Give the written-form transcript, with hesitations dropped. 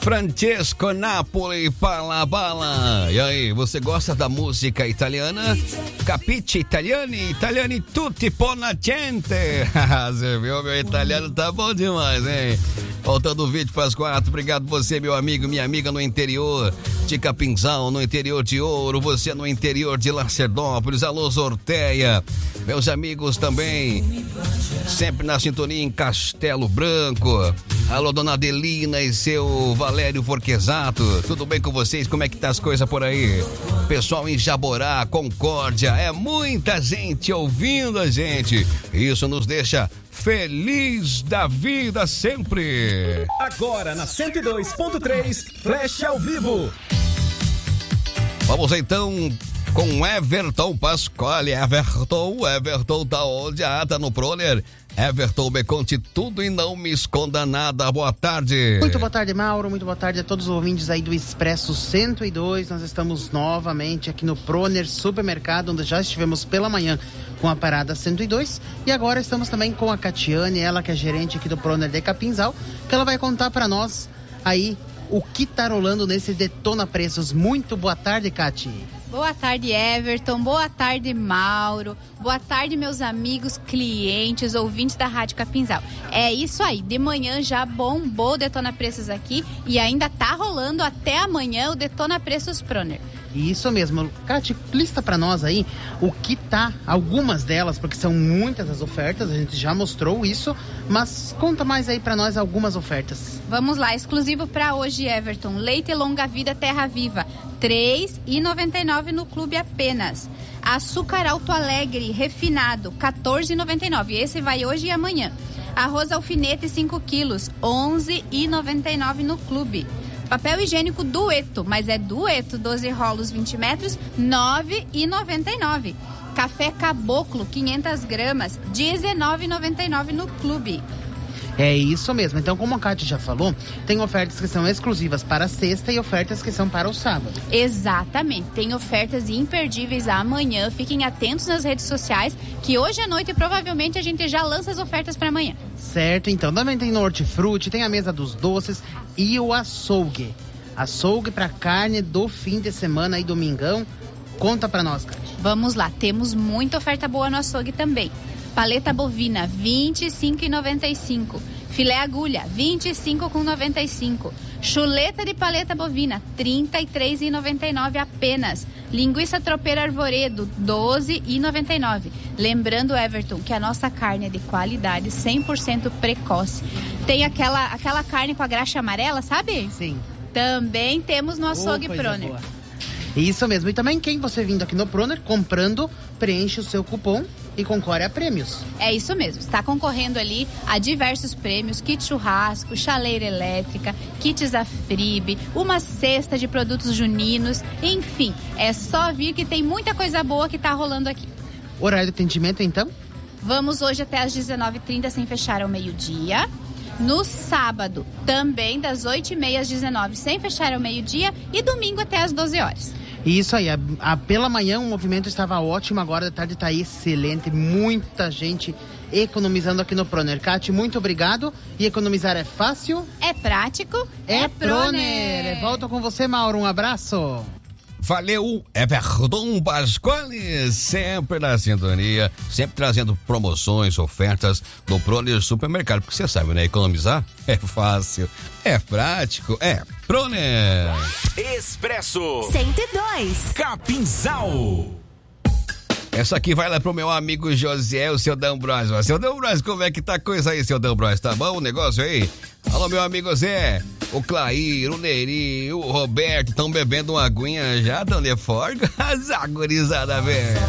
Francesco Napoli, Pala Bala. E aí, você gosta da música italiana? Capiche italiani? Italiani tutti por la gente. Você viu, meu italiano tá bom demais, hein? Faltando 20 para as 4. Obrigado você, meu amigo, minha amiga no interior de Capinzal, no interior de Ouro, você no interior de Lacerdópolis. Alô, Zorteia. Meus amigos também, sempre na sintonia em Castelo Branco. Alô, dona Adelina e seu Valério Forquesato. Tudo bem com vocês? Como é que tá as coisas por aí? Pessoal em Jaborá, Concórdia, é muita gente ouvindo a gente. Isso nos deixa feliz da vida sempre. Agora na 102.3, Flash ao vivo. Vamos então com Everton Pasquale. Everton tá onde? Tá no Proner. Everton, me conte tudo e não me esconda nada. Boa tarde. Muito boa tarde, Mauro. Muito boa tarde a todos os ouvintes aí do Expresso 102. Nós estamos novamente aqui no Proner Supermercado, onde já estivemos pela manhã com a parada 102. E agora estamos também com a Catiane, ela que é gerente aqui do Proner de Capinzal, que ela vai contar para nós aí o que tá rolando nesse Detona Preços. Muito boa tarde, Cati. Boa tarde, Everton. Boa tarde, Mauro. Boa tarde, meus amigos, clientes, ouvintes da Rádio Capinzal. É isso aí. De manhã já bombou o Detona Preços aqui e ainda tá rolando até amanhã o Detona Preços Proner. Isso mesmo. Cati, lista pra nós aí o que tá, algumas delas, porque são muitas as ofertas, a gente já mostrou isso, mas conta mais aí pra nós algumas ofertas. Vamos lá, exclusivo pra hoje, Everton. Leite Longa Vida Terra Viva, R$ 3,99 no clube apenas. Açúcar Alto Alegre refinado, R$ 14,99. Esse vai hoje e amanhã. Arroz alfinete 5 quilos, R$ 11,99 no clube. Papel higiênico Dueto, mas é Dueto, 12 rolos, 20 metros, R$ 9,99. Café Caboclo, 500 gramas, R$ 19,99 no clube. É isso mesmo. Então, como a Cátia já falou, tem ofertas que são exclusivas para a sexta e ofertas que são para o sábado. Exatamente. Tem ofertas imperdíveis amanhã. Fiquem atentos nas redes sociais, que hoje à noite provavelmente a gente já lança as ofertas para amanhã. Certo, então. Também tem no Hortifruti, tem a mesa dos doces e o açougue. Açougue para carne do fim de semana e domingão. Conta para nós, Cátia. Vamos lá. Temos muita oferta boa no açougue também. Paleta bovina, R$ 25,95. Filé agulha, R$ 25,95. Chuleta de paleta bovina, R$ 33,99 apenas. Linguiça tropeira arvoredo, R$ 12,99. Lembrando, Everton, que a nossa carne é de qualidade, 100% precoce. Tem aquela carne com a graxa amarela, sabe? Sim. Também temos no açougue Proner. Boa. Isso mesmo. E também quem você vindo aqui no Proner, comprando, preenche o seu cupom e concorre a prêmios. É isso mesmo, está concorrendo ali a diversos prêmios, kit churrasco, chaleira elétrica, kits Afribe, uma cesta de produtos juninos, enfim, é só vir que tem muita coisa boa que está rolando aqui. Horário de atendimento, então? Vamos hoje até às 19h30, sem fechar ao meio-dia. No sábado, também das 8h30 às 19h, sem fechar ao meio-dia. E domingo até às 12 horas. Isso aí, pela manhã o movimento estava ótimo, agora de tarde está excelente, muita gente economizando aqui no Proner. Cati, muito obrigado. E economizar é fácil? É prático? É Proner. Volto com você, Mauro, um abraço. Valeu, Everton Pasquale, sempre na sintonia, sempre trazendo promoções, ofertas do Proner Supermercado, porque você sabe, né? Economizar é fácil, é prático, é Proner. Expresso 102 Capinzal. Essa aqui vai lá pro meu amigo José, o seu D'Ambrosio. Seu D'Ambrosio, como é que tá a coisa aí, seu D'Ambrosio? Tá bom o negócio aí? Alô, meu amigo Zé, o Clair, o Neri, o Roberto estão bebendo uma aguinha já, dando de forga. As agorizada, velho.